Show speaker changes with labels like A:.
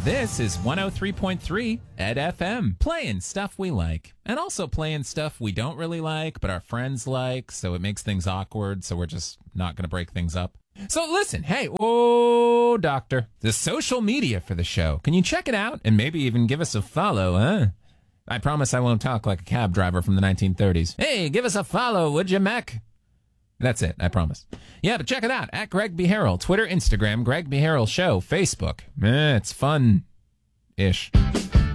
A: This is 103.3 Ed FM, playing stuff we like, and also playing stuff we don't really like, but our friends like, so it makes things awkward, so we're just not going to break things up. So listen, hey, doctor, the social media for the show. Can you check it out and maybe even give us a follow, huh? I promise I won't talk like a cab driver from the 1930s. Hey, give us a follow, would you, Mac? That's it, I promise. Yeah, but check it out, at Greg B. Harrell, Twitter, Instagram, Greg B. Harrell Show, Facebook. It's fun-ish.